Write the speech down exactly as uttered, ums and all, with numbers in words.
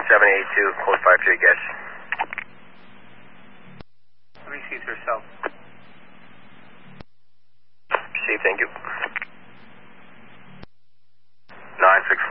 seven eight two, code five three, guess. Received yourself. Received, thank you.